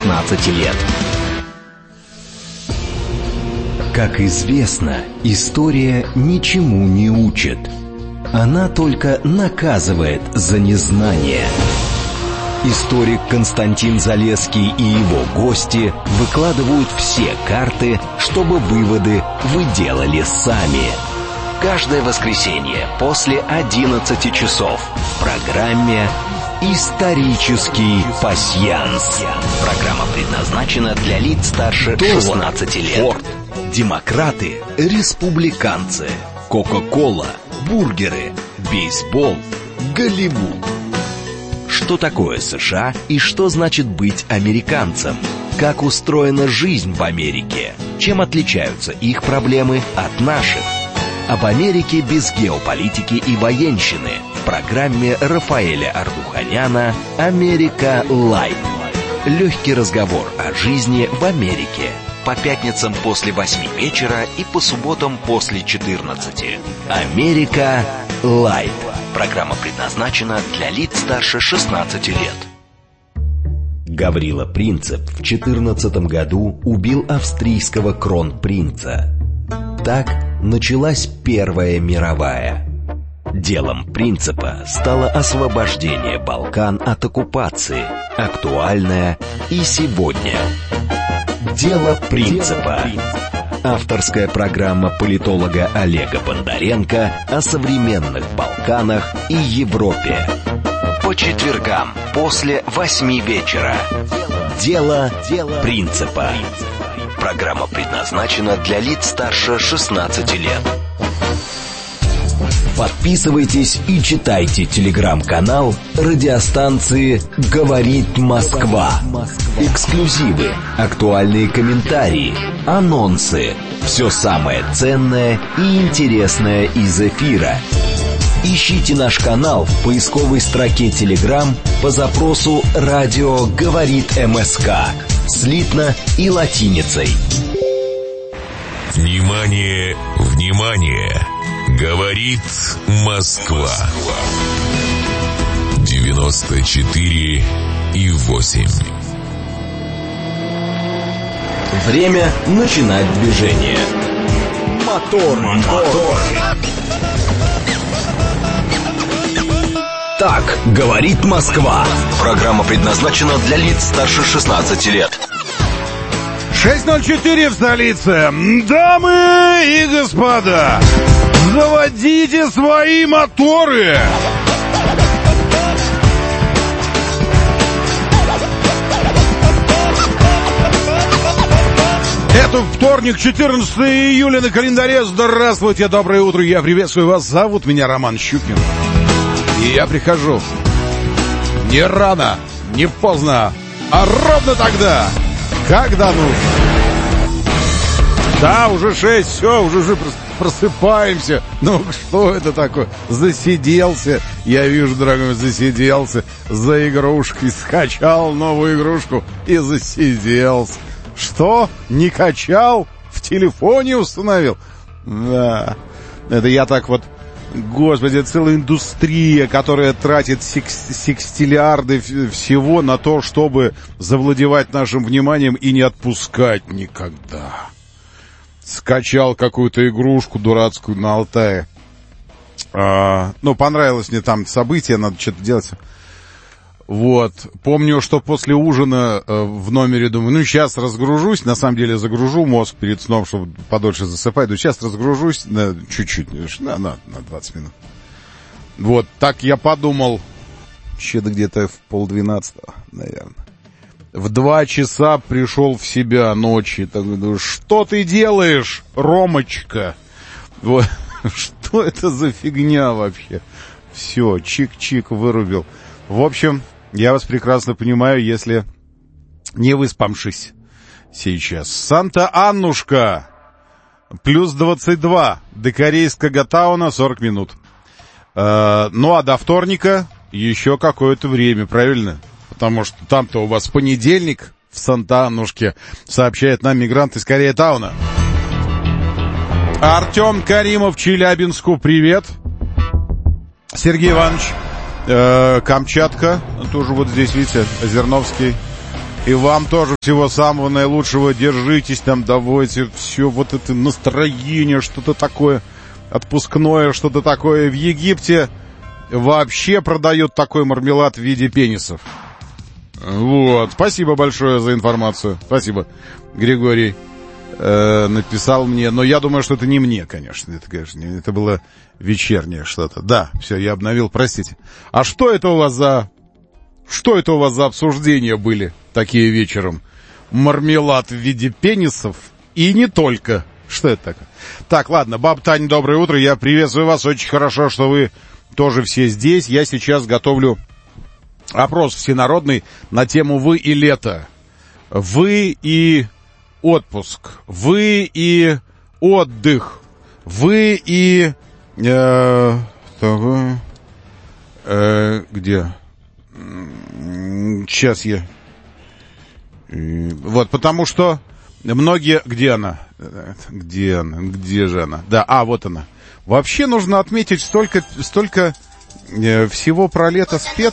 16 лет. Как известно, история ничему не учит. Она только наказывает за незнание. Историк Константин Залесский и его гости выкладывают все карты, чтобы выводы вы делали сами. Каждое воскресенье после 11 часов в программе «Исторический пасьянс». Программа предназначена для лиц старше 16 лет. Форд, демократы, республиканцы, Кока-кола, бургеры, бейсбол, Голливуд. Что такое США и что значит быть американцем? Как устроена жизнь в Америке? Чем отличаются их проблемы от наших? Об Америке без геополитики и военщины в программе Рафаэля Ардуханяна «Америка Лайт». Легкий разговор о жизни в Америке. По пятницам после 8 вечера и по субботам после 14. «Америка Лайт». Программа предназначена для лиц старше 16 лет. Гаврила Принцип в 14 году убил австрийского кронпринца. Так началась Первая мировая. Делом Принципа стало освобождение Балкан от оккупации, актуальное и сегодня. Дело Принципа. Авторская программа политолога Олега Бондаренко о современных Балканах и Европе. По четвергам после 8 вечера. Дело Принципа. Программа предназначена для лиц старше 16 лет. Подписывайтесь и читайте телеграм-канал радиостанции «Говорит Москва». Эксклюзивы, актуальные комментарии, анонсы. Все самое ценное и интересное из эфира. Ищите наш канал в поисковой строке Telegram по запросу «Радио говорит МСК» слитно и латиницей. Внимание, внимание! Говорит Москва. 94,8. Время начинать движение. Мотор. Так говорит Москва. Программа предназначена для лиц старше 16 лет. 6:04 в столице. Дамы и господа, заводите свои моторы. Это вторник, 14 июля на календаре. Здравствуйте, доброе утро, я приветствую вас. Зовут меня Роман Щукин. И я прихожу не рано, не поздно, а ровно тогда, когда нужно. Да, уже 6, все, уже просыпаемся. Ну, что это такое? Засиделся. Я вижу, дорогой мой, засиделся за игрушкой. Скачал новую игрушку и засиделся. Что? Не качал? В телефоне установил? Да. Это я так вот... Господи, это целая индустрия, которая тратит секстиллиарды всего на то, чтобы завладевать нашим вниманием и не отпускать никогда. Скачал какую-то игрушку дурацкую на Алтае. Ну, понравилось мне там событие, надо что-то делать. Вот. Помню, что после ужина в номере думаю, ну, сейчас разгружусь. На самом деле загружу мозг перед сном, чтобы подольше засыпать. Ну, сейчас разгружусь на чуть-чуть, на 20 минут. Вот. Так я подумал, что-то где-то в 11:30, наверное. В 2 часа пришел в себя ночи. Так, думаю, что ты делаешь, Ромочка? Вот. Что это за фигня вообще? Все, чик-чик вырубил. В общем, я вас прекрасно понимаю, если не выспавшись сейчас. Санта-Аннушка, плюс 22, до Корейского тауна 40 минут. Ну, а до вторника еще какое-то время, правильно? Потому что там-то у вас понедельник в Санта-Аннушке, сообщает нам мигрант из Корея-тауна. Артем Каримов, Челябинску, привет. Сергей Иванович, Камчатка, тоже вот здесь, видите, Озерновский. И вам тоже всего самого наилучшего. Держитесь там, давайте все вот это настроение, что-то такое отпускное, что-то такое. В Египте вообще продают такой мармелад в виде пенисов. Вот. Спасибо большое за информацию. Спасибо, Григорий. Написал мне, но я думаю, что это не мне, конечно. Это было вечернее что-то. Да, все, я обновил, простите. А что это у вас за обсуждения были такие вечером? Мармелад в виде пенисов и не только. Что это такое? Так, ладно, баба Таня, доброе утро. Я приветствую вас. Очень хорошо, что вы тоже все здесь. Я сейчас готовлю опрос всенародный на тему «Вы и лето». Вы и отпуск. Вы и отдых. Вы и... где? Сейчас я... Вот, потому что многие... Где она? Где же она? Да, вот она. Вообще нужно отметить столько всего про лето спето.